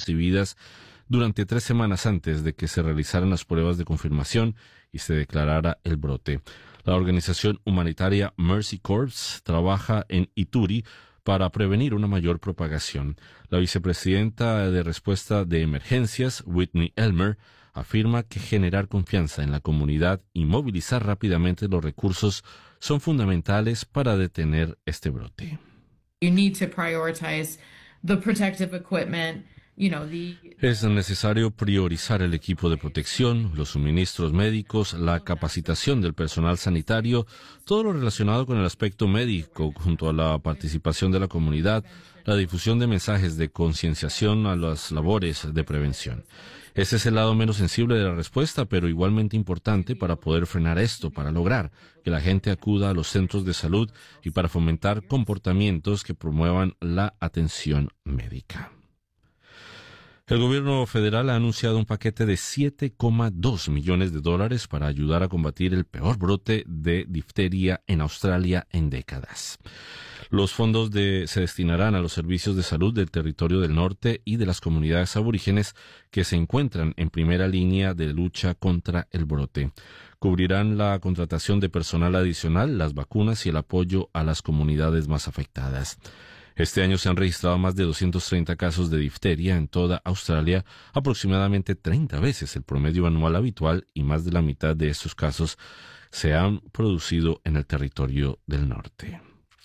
recibidas durante 3 semanas antes de que se realizaran las pruebas de confirmación y se declarara el brote. La organización humanitaria Mercy Corps trabaja en Ituri para prevenir una mayor propagación. La vicepresidenta de Respuesta de Emergencias, Whitney Elmer, afirma que generar confianza en la comunidad y movilizar rápidamente los recursos son fundamentales para detener este brote. You need to prioritize the protective equipment. Es necesario priorizar el equipo de protección, los suministros médicos, la capacitación del personal sanitario, todo lo relacionado con el aspecto médico, junto a la participación de la comunidad, la difusión de mensajes de concienciación a las labores de prevención. Ese es el lado menos sensible de la respuesta, pero igualmente importante para poder frenar esto, para lograr que la gente acuda a los centros de salud y para fomentar comportamientos que promuevan la atención médica. El gobierno federal ha anunciado un paquete de $7,2 millones para ayudar a combatir el peor brote de difteria en Australia en décadas. Los fondos se destinarán a los servicios de salud del territorio del norte y de las comunidades aborígenes que se encuentran en primera línea de lucha contra el brote. Cubrirán la contratación de personal adicional, las vacunas y el apoyo a las comunidades más afectadas. Este año se han registrado más de 230 casos de difteria en toda Australia, aproximadamente 30 veces el promedio anual habitual, y más de la mitad de estos casos se han producido en el territorio del norte.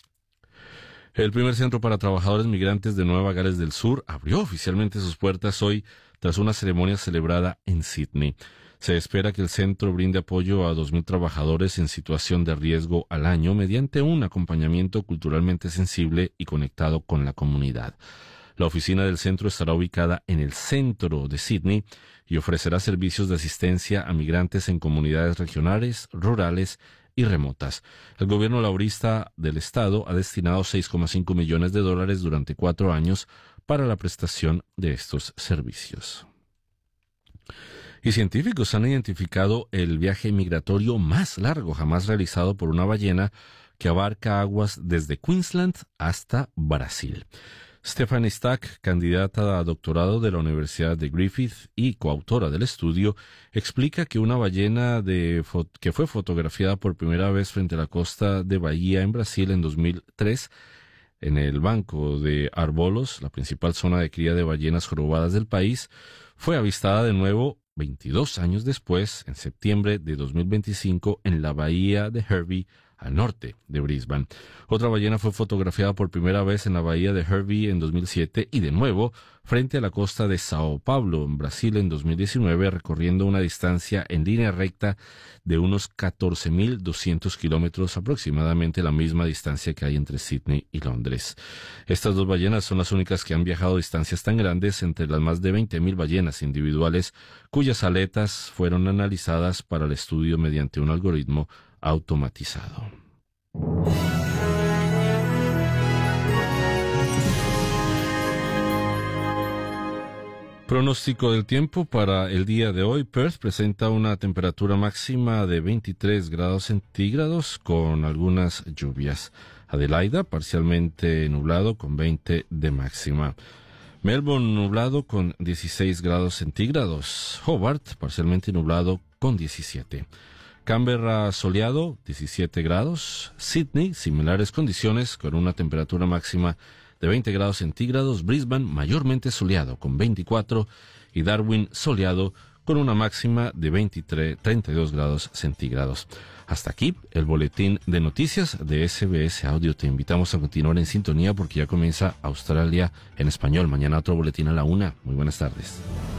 El primer centro para trabajadores migrantes de Nueva Gales del Sur abrió oficialmente sus puertas hoy tras una ceremonia celebrada en Sydney. Se espera que el centro brinde apoyo a 2,000 trabajadores en situación de riesgo al año mediante un acompañamiento culturalmente sensible y conectado con la comunidad. La oficina del centro estará ubicada en el centro de Sydney y ofrecerá servicios de asistencia a migrantes en comunidades regionales, rurales y remotas. El gobierno laborista del estado ha destinado $6,5 millones durante 4 años para la prestación de estos servicios. Y científicos han identificado el viaje migratorio más largo jamás realizado por una ballena, que abarca aguas desde Queensland hasta Brasil. Stephanie Stack, candidata a doctorado de la Universidad de Griffith y coautora del estudio, explica que una ballena que fue fotografiada por primera vez frente a la costa de Bahía en Brasil en 2003, en el banco de Arbolos, la principal zona de cría de ballenas jorobadas del país, fue avistada de nuevo 22 años después, en septiembre de 2025, en la bahía de Hervey, al norte de Brisbane. Otra ballena fue fotografiada por primera vez en la bahía de Hervey en 2007 y de nuevo frente a la costa de Sao Paulo, en Brasil, en 2019, recorriendo una distancia en línea recta de unos 14.200 kilómetros, aproximadamente la misma distancia que hay entre Sydney y Londres. Estas 2 ballenas son las únicas que han viajado distancias tan grandes entre las más de 20.000 ballenas individuales cuyas aletas fueron analizadas para el estudio mediante un algoritmo automatizado. Pronóstico del tiempo para el día de hoy. Perth presenta una temperatura máxima de 23 grados centígrados con algunas lluvias. Adelaida, parcialmente nublado con 20 de máxima. Melbourne, nublado con 16 grados centígrados. Hobart, parcialmente nublado con 17. Canberra, soleado, 17 grados. Sydney, similares condiciones, con una temperatura máxima de 20 grados centígrados. Brisbane, mayormente soleado, con 24. Y Darwin, soleado, con una máxima de 32 grados centígrados. Hasta aquí el boletín de noticias de SBS Audio. Te invitamos a continuar en sintonía porque ya comienza Australia en español. Mañana otro boletín a la 1:00. Muy buenas tardes.